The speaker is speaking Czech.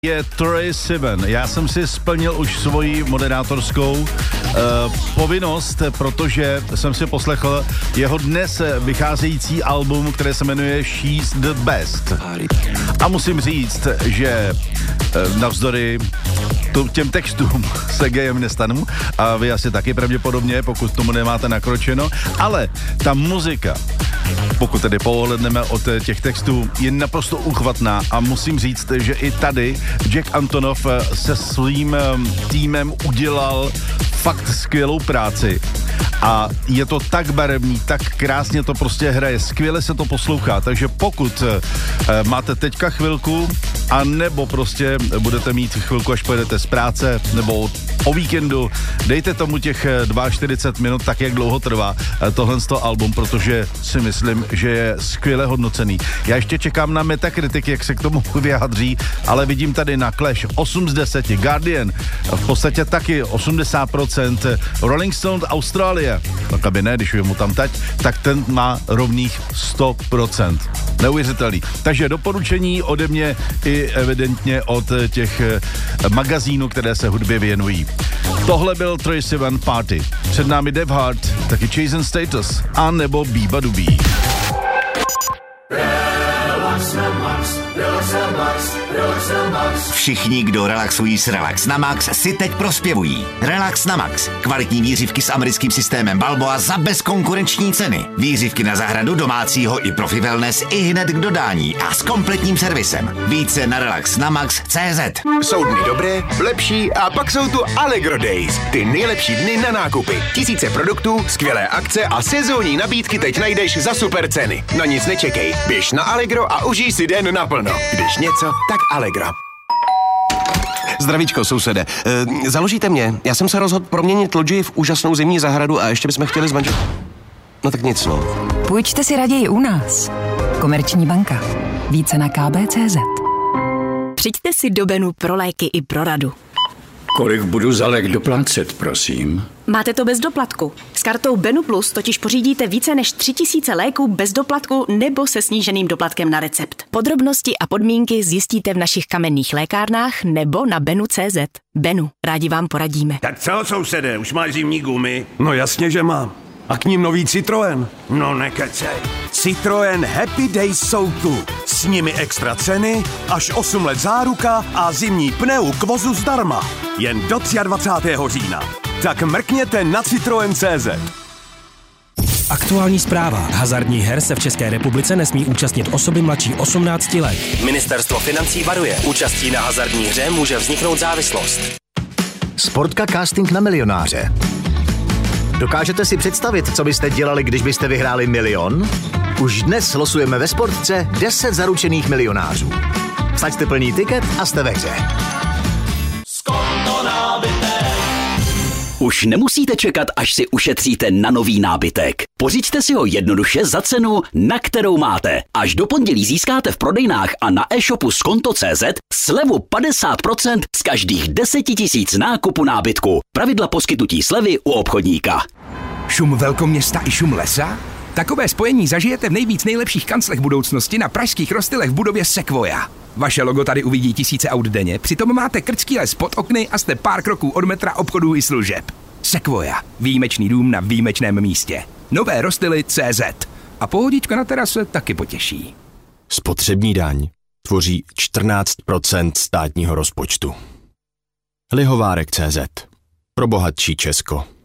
Je Troye Sivan. Já jsem si splnil už svoji moderátorskou povinnost, protože jsem si poslechl jeho dnes vycházející album, které se jmenuje She's the Best. A musím říct, že navzdory těm textům se gejem nestanu a vy asi taky pravděpodobně, pokud tomu nemáte nakročeno, ale ta muzika, pokud tedy pohledneme od těch textů, je naprosto uchvatná a musím říct, že i tady Jack Antonoff se svým týmem udělal fakt skvělou práci a je to tak barevný, tak krásně to prostě hraje, skvěle se to poslouchá, takže pokud máte teďka chvilku a nebo prostě budete mít chvilku, až pojedete z práce nebo o víkendu, dejte tomu těch 42 minut, tak jak dlouho trvá tohle album, protože si myslím, že je skvěle hodnocený. Já ještě čekám na Metacritic, jak se k tomu vyjádří, ale vidím tady na Clash 8 z 10, Guardian v podstatě taky 80%, Rolling Stone Austrálie, tak aby ne, když je mu tam teď, tak ten má rovných 100%. Neuvěřitelný. Takže doporučení ode mě i evidentně od těch magazínů, které se hudbě věnují. Tohle byl Troye Sivan Party. Před námi Dev Hard, taky Chase and Status a nebo Biba Dubí. Všichni, kdo relaxují s Relax na Max, si teď prospěvují. Relax na Max. Kvalitní výřivky s americkým systémem Balboa za bezkonkurenční ceny. Výřivky na zahradu domácího i profi wellness i hned k dodání a s kompletním servisem. Více na relaxnamax.cz. Jsou dny dobré, lepší a pak jsou tu Allegro Days. Ty nejlepší dny na nákupy. Tisíce produktů, skvělé akce a sezónní nabídky teď najdeš za super ceny. Na nic nečekej. Běž na Allegro a užij si den naplno. Když něco, tak Allegro. Zdravíčko, sousede. Založíte mě? Já jsem se rozhodl proměnit lodži v úžasnou zimní zahradu a ještě bychom chtěli s manžel... No tak nic, no. Půjčte si raději u nás. Komerční banka. Více na kb.cz. Přijďte si do Benu pro léky i pro radu. Kolik budu za lék doplácet, prosím? Máte to bez doplatku. S kartou Benu Plus totiž pořídíte více než 3000 léků bez doplatku nebo se sníženým doplatkem na recept. Podrobnosti a podmínky zjistíte v našich kamenných lékárnách nebo na benu.cz. Benu, rádi vám poradíme. Tak co, sousede, už máš zimní gumy? No jasně, že mám. A k ním nový Citroën. No nekecej. Citroën Happy Days jsou tu. S nimi extra ceny, až 8 let záruka a zimní pneu k vozu zdarma. Jen do 23. října. Tak mrkněte na Citroen.cz. Aktuální zpráva. Hazardních her se v České republice nesmí účastnit osoby mladší 18 let. Ministerstvo financí varuje. Účastí na hazardní hře může vzniknout závislost. Sportka casting na milionáře. Dokážete si představit, co byste dělali, když byste vyhráli 1 000 000? Už dnes losujeme ve Sportce 10 zaručených milionářů. Vsaďte plný tiket a jste ve hře. Už nemusíte čekat, až si ušetříte na nový nábytek. Pořiďte si ho jednoduše za cenu, na kterou máte. Až do pondělí získáte v prodejnách a na e-shopu skonto.cz slevu 50% z každých 10 000 nákupu nábytku. Pravidla poskytnutí slevy u obchodníka. Šum velkoměsta i šum lesa? Takové spojení zažijete v nejlepších kanclech budoucnosti na pražských Rostylech v budově Sequoia. Vaše logo tady uvidí tisíce aut denně, přitom máte krtský les pod okny a jste pár kroků od metra obchodů i služeb. Sequoia. Výjimečný dům na výjimečném místě. Nové Rostily.cz. A pohodička na terase taky potěší. Spotřební daň tvoří 14% státního rozpočtu. Lihovárek.cz. Pro bohatší Česko.